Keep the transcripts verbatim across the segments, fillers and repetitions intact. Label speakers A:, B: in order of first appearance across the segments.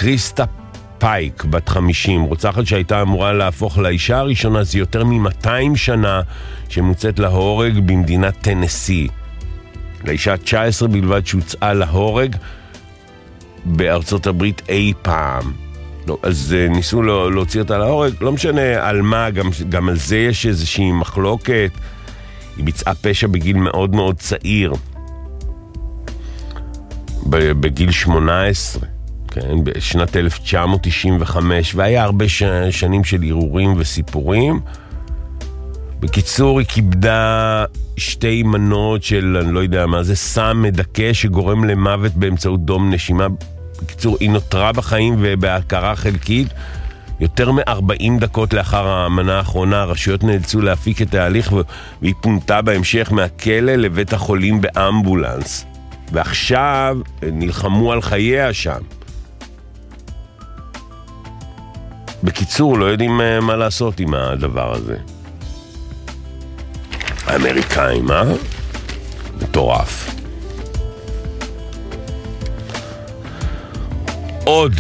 A: קריסטה פייק, בת חמישים, רוצחת שהייתה אמורה להפוך לאישה הראשונה, זה יותר מ-מאתיים שנה שמוצאת להורג במדינת טנסי. לאישה תשע עשרה בלבד שהוצאה להורג בארצות הברית אי פעם. לא, אז ניסו לא, להוציא אותה להורג, לא משנה על מה, גם, גם על זה יש איזושהי מחלוקת. היא ביצעה פשע בגיל מאוד מאוד צעיר, בגיל שמונה עשרה, כן, בשנת אלף תשע מאות תשעים וחמש, והיה הרבה ש... שנים של ערעורים וסיפורים. בקיצור, היא קיבדה שתי מנות של, אני לא יודע מה זה, סם מדכא שגורם למוות באמצעות דום נשימה. בקיצור, היא נותרה בחיים ובהכרה חלקית. יותר מ-ארבעים דקות לאחר המנה האחרונה, הרשויות נאלצו להפיק את ההליך, והיא פונתה בהמשך מהכלא לבית החולים באמבולנס. ועכשיו נלחמו על חייה שם. בקיצור, לא יודעים מה לעשות עם הדבר הזה. האמריקאים, אה? מטורף. עוד.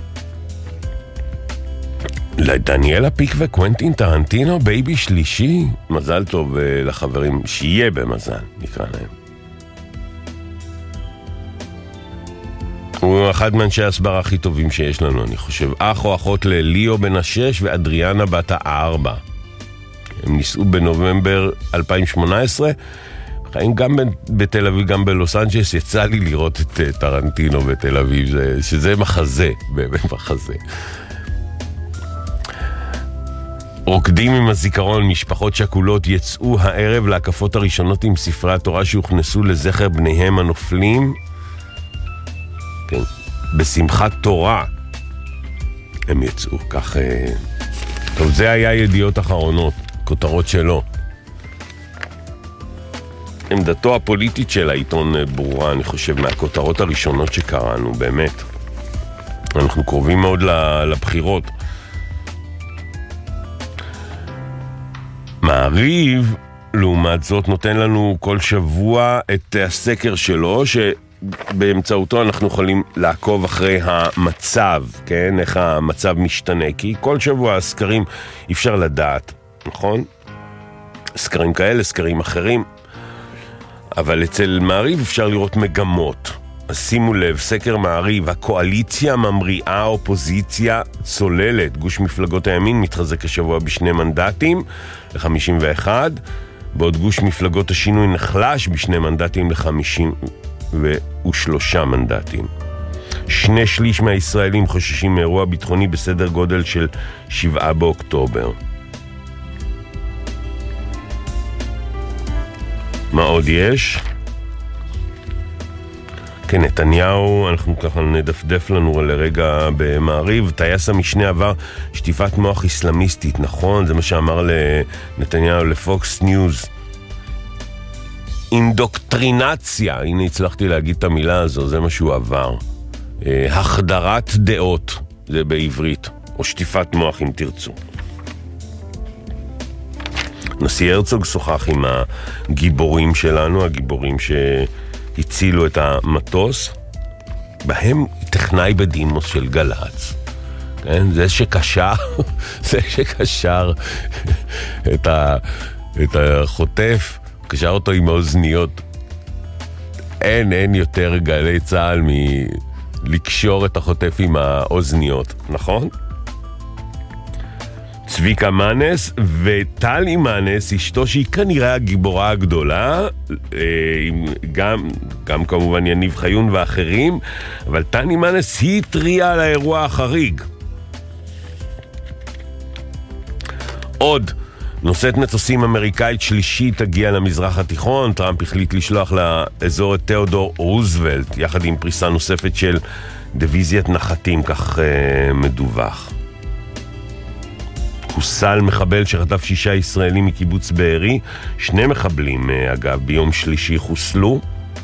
A: לדניאלה פיק וקוונטין טרנטינו, בייבי שלישי. מזל טוב לחברים, שיהיה במזל, נקרא להם. הוא אחד מאנשי ההסברה הכי טובים שיש לנו, אני חושב. אח או אחות לליאו בן השש ואדריאנה בת הארבע. הם ניסו בנובמבר אלפיים שמונה עשרה, חיים גם בתל אביב, גם בלוס אנג'לס. יצא לי לראות את טרנטינו בתל אביב, שזה מחזה, באמת מחזה. רוקדים עם הזיכרון, משפחות שכולות יצאו הערב להקפות הראשונות עם ספרי התורה שהוכנסו לזכר בניהם הנופלים. כן, בשמחת תורה הם יצאו, כך... טוב, זה היה ידיעות אחרונות, כותרות שלו. עמדתו הפוליטית של העיתון ברורה, אני חושב, מהכותרות הראשונות שקראנו, באמת. אנחנו קרובים מאוד לבחירות. מעריב, לעומת זאת, נותן לנו כל שבוע את הסקר שלו, שבאמצעותו אנחנו יכולים לעקוב אחרי המצב, כן? איך המצב משתנה, כי כל שבוע הסקרים אפשר לדעת, נכון? סקרים כאלה, סקרים אחרים, אבל אצל מעריב אפשר לראות מגמות. אז שימו לב, סקר מעריב, הקואליציה ממריאה, אופוזיציה צוללת. גוש מפלגות הימין מתחזק השבוע בשני מנדטים ל-חמישים ואחד, בעוד גוש מפלגות השינוי נחלש בשני מנדטים ל-חמישים ושלושה מנדטים. שני שליש מהישראלים חוששים מאירוע ביטחוני בסדר גודל של שבעה באוקטובר. מה עוד יש? כן, נתניהו, אנחנו ככה נדפדף לנו לרגע במעריב. טייס המשנה עבר שטיפת מוח איסלאמיסטית, נכון? זה מה שאמר לנתניהו לפוקס ניוז. אינדוקטרינציה, הנה הצלחתי להגיד את המילה הזו, זה מה שהוא עבר. החדרת דעות, זה בעברית, או שטיפת מוח אם תרצו. נשיא הרצוג שוחח עם הגיבורים שלנו, הגיבורים שהצילו את המטוס, בהם טכנאי בדימוס של גלץ, כן? זה שקשר, זה שקשר את, ה, את החוטף, קשר אותו עם האוזניות. אין, אין יותר גלי צהל מלקשור את החוטף עם האוזניות, נכון? צביקה מנס וטלי מנס, אשתו שהיא כנראה הגיבורה הגדולה, גם, גם כמובן יניב חיון ואחרים, אבל טלי מנס היא טריה על האירוע החריג. עוד, נושאת מטוסים אמריקאית שלישית תגיע למזרח התיכון. טראמפ החליט לשלוח לאזור את תיאודור רוזוולט, יחד עם פריסה נוספת של דיוויזיית נחתים, כך אה, מדווח. חוסל מחבל שחטף שישה ישראלים מקיבוץ בארי. שני מחבלים, אגב, ביום שלישי חוסלו.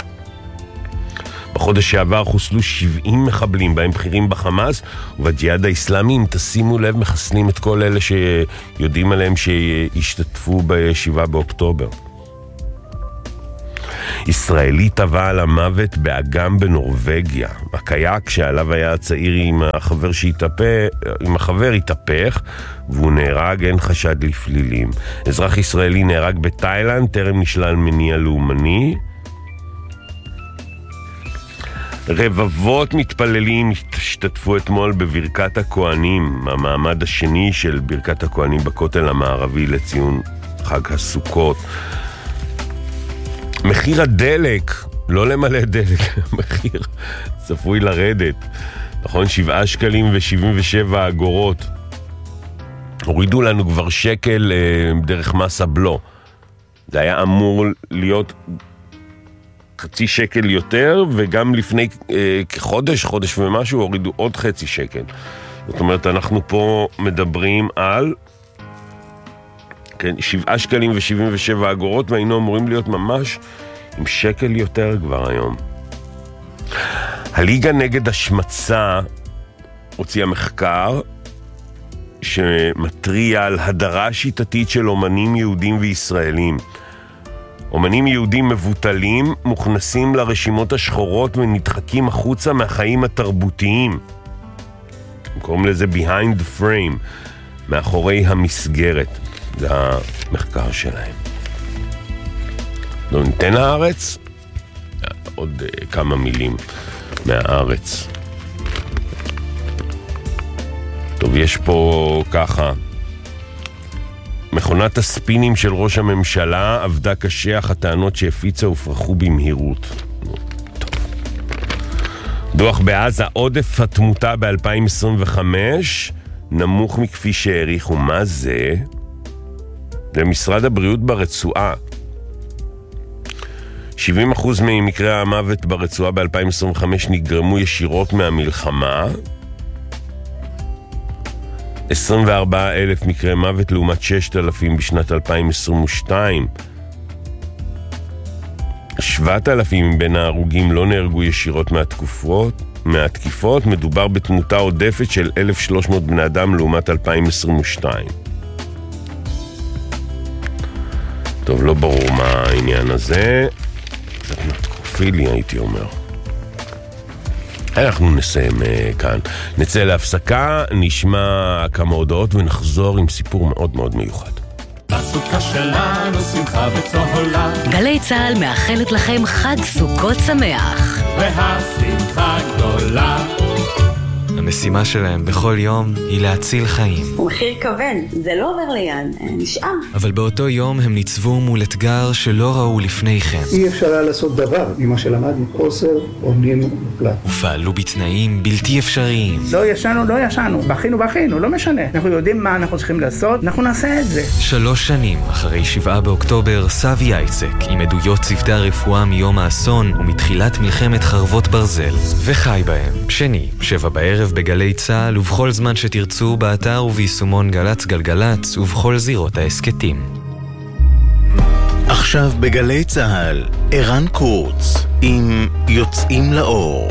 A: בחודש שעבר חוסלו שבעים מחבלים, בהם בכירים בחמאס ובג'יהאד האסלאמי. אם תשימו לב, מחסלים את כל אלה שיודעים עליהם שהשתתפו בשבעה באוקטובר. ישראלי טבע על המוות באגם בנורווגיה. הקייק שעליו היה הצעיר עם החבר שהתהפך, עם החבר התהפך, והוא נהרג, אין חשד לפלילים. אזרח ישראלי נהרג בתאילנד, טרם נשלל מניע לאומני. רבבות מתפללים השתתפו אתמול בברכת הכהנים, המעמד השני של ברכת הכהנים בכותל המערבי לציון חג הסוכות. מחיר הדלק, לא למלא דלק, מחיר צפוי לרדת. נכון, שבעה שקלים ושבעים ושבע אגורות. הורידו לנו כבר שקל אה, דרך מס הבלו. זה היה אמור להיות חצי שקל יותר, וגם לפני אה, כחודש, חודש ומשהו, הורידו עוד חצי שקל. זאת אומרת, אנחנו פה מדברים על כן, שבעה שקלים ושבעים ושבע אגורות, והיינו אמורים להיות ממש עם שקל יותר כבר היום. הליגה נגד השמצה הוציאה מחקר שמטריע על הדרה שיטתית של אומנים יהודים וישראלים. אומנים יהודים מבוטלים מוכנסים לרשימות השחורות ונדחקים החוצה מהחיים התרבותיים. הם קוראים לזה behind the frame, מאחורי המסגרת. זה המחקר שלהם. לא ניתן הארץ? עוד uh, כמה מילים מהארץ. טוב, יש פה ככה. מכונת הספינים של ראש הממשלה עבדה קשה, אך הטענות שהפיצה הופרכו במהירות. טוב. דוח בעזה, עודף התמותה ב-אלפיים עשרים וחמש נמוך מכפי שהעריכו. מה זה? זה משרד הבריאות ברצועה. שבעים אחוז ממקרי המוות ברצועה ב-אלפיים עשרים וחמש נגרמו ישירות מהמלחמה. עשרים וארבעה אלף מקרי מוות לעומת שישת אלפים בשנת אלפיים עשרים ושתיים. שבעת אלפים מבין ההרוגים לא נהרגו ישירות מהתקופות, מהתקיפות. מדובר בתמותה עודפת של אלף ושלוש מאות בני אדם לעומת אלפיים עשרים ושתיים. טוב, לא ברור מה העניין הזה. זה נתקופילי, הייתי אומר. אנחנו נסיים uh, כאן. נצא להפסקה, נשמע כמה הודעות ונחזור עם סיפור מאוד מאוד מיוחד.
B: בסוכה שלנו שמחה וצהולה.
C: גלי צהל מאחלת לכם חג סוכות שמח.
B: והשמחה גדולה.
D: המשימה שלהם בכל יום היא להציל חיים.
E: הוא מחיר כבד, זה לא עובר ליד, נשאר.
D: אבל באותו יום הם ניצבו מול אתגר שלא ראו לפני כן.
F: אי אפשר היה לעשות דבר ממה שלמדנו, חוסר אונים מוחלט.
D: ופעלו בתנאים בלתי אפשריים.
G: לא ישנו, לא ישנו, בכינו, בכינו, לא משנה. אנחנו יודעים מה אנחנו צריכים לעשות, אנחנו נעשה את זה.
D: שלוש שנים אחרי שבעה באוקטובר, סבי אייצק, עם עדויות צוותי הרפואה מיום האסון ומתחילת מלחמת חרבות ברזל, וחי בהם. שני, שבע בערב בגלי צהל ובכל זמן שתרצו, באתר וביישומון גלץ גלגלץ ובכל זירות העסקתים.
H: עכשיו בגלי צהל, ערן קורץ עם יוצאים לאור.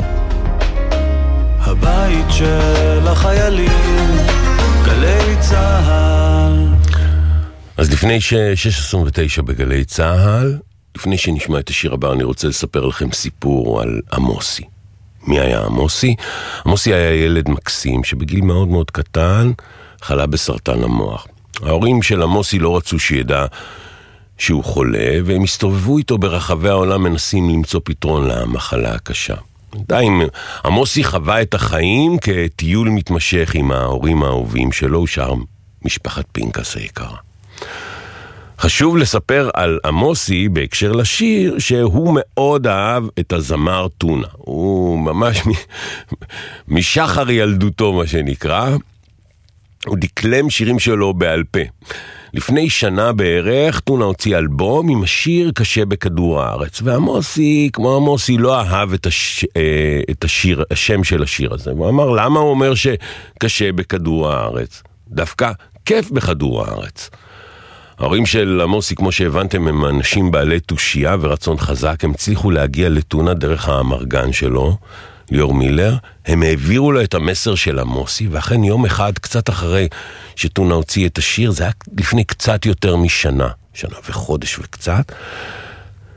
B: הבית של החיילים, גלי צהל.
A: אז לפני ש-שש עשרים ותשע בגלי צהל, לפני שנשמע את השיר הבא, אני רוצה לספר לכם סיפור על עמוסי. מי היה עמוסי? עמוסי היה ילד מקסים שבגיל מאוד מאוד קטן חלה בסרטן המוח. ההורים של עמוסי לא רצו שידע שהוא חולה, והם הסתובבו איתו ברחבי העולם מנסים למצוא פתרון למחלה הקשה. עדיין, עמוסי חווה את החיים כטיול מתמשך עם ההורים האהובים שלו ושאר משפחת פינקס היקרה. חשוב לספר על עמוסי בהקשר לשיר שהוא מאוד אהב את הזמר טונה. הוא ממש משחר ילדותו מה שנקרא. הוא דקלם שירים שלו בעל פה. לפני שנה בערך טונה הוציא אלבום עם השיר קשה בכדור הארץ. ועמוסי, כמו עמוסי, לא אהב את, הש... את השיר, השם של השיר הזה. הוא אמר, למה הוא אומר שקשה בכדור הארץ? דווקא כיף בכדור הארץ. ההורים של עמוסי, כמו שהבנתם, הם אנשים בעלי תושייה ורצון חזק. הם הצליחו להגיע לטונה דרך האמרגן שלו, ליאור מילר. הם העבירו לו את המסר של עמוסי, ואכן יום אחד, קצת אחרי שטונה הוציא את השיר, זה היה לפני קצת יותר משנה, שנה וחודש וקצת,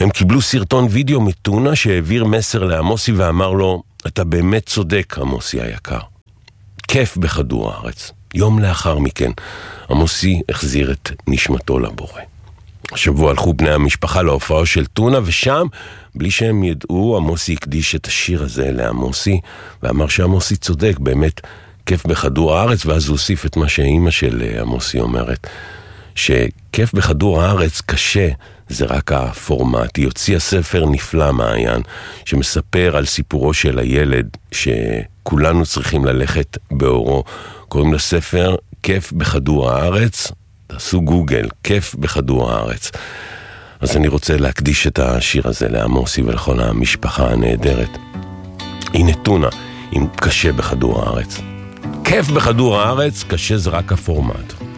A: הם קיבלו סרטון וידאו מטונה שהעביר מסר לעמוסי ואמר לו, אתה באמת צודק, עמוסי היקר. כיף בכדור הארץ. יום לאחר מכן, עמוסי החזיר את נשמתו לבורא. השבוע הלכו בני המשפחה להופעה של טונה, ושם, בלי שהם ידעו, עמוסי הקדיש את השיר הזה לעמוסי, ואמר שעמוסי צודק, באמת כיף בכדור הארץ, ואז הוא הוסיף את מה שאימא של עמוסי אומרת, שכיף בכדור הארץ קשה, זה רק הפורמט. היא הוציאה ספר נפלא, מעיין, שמספר על סיפורו של הילד, שכולנו צריכים ללכת באורו. קוראים לספר כיף בכדור הארץ, תעשו גוגל, כיף בכדור הארץ. אז אני רוצה להקדיש את השיר הזה לעמוסי ולכל המשפחה הנהדרת. הנה טונה, עם קשה בכדור הארץ. כיף בכדור הארץ, קשה זה רק הפורמט.